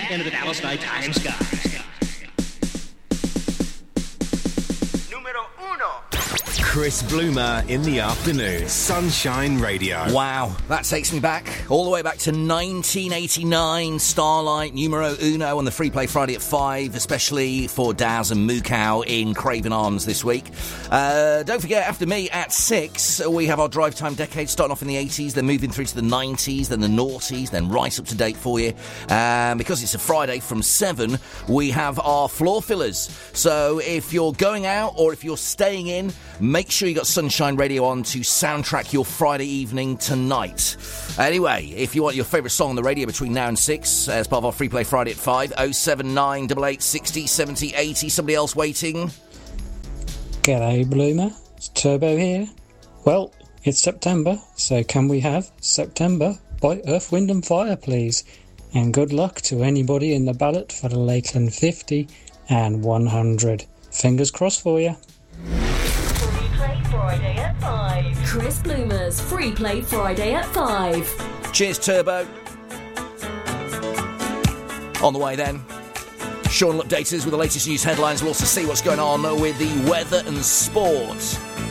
into the Dallas nighttime sky. Numero uno. Chris Bloomer in the afternoon. Sunshine Radio. Wow, that takes me back, all the way back to 1989. Starlight, numero uno on the Free Play Friday at 5, especially for Daz and Mukau in Craven Arms this week. Don't forget, after me at 6, we have our drive time decade, starting off in the 80s, then moving through to the 90s, then the noughties, then right up to date for you. Because it's a Friday from 7, we have our floor fillers. So if you're going out or if you're staying in, make sure you got Sunshine Radio on to soundtrack your Friday evening tonight. Anyway, if you want your favourite song on the radio between now and 6, as part of our Free Play Friday at 5, 079 88 60 70 80. Somebody else waiting? G'day, Bloomer. It's Turbo here. Well, it's September, so can we have September by Earth, Wind and Fire, please? And good luck to anybody in the ballot for the Lakeland 50 and 100. Fingers crossed for you. Friday at 5. Chris Bloomer's Free Play Friday at 5. Cheers, Turbo. On the way then, Sean will update us with the latest news headlines. We'll also see what's going on with the weather and sport.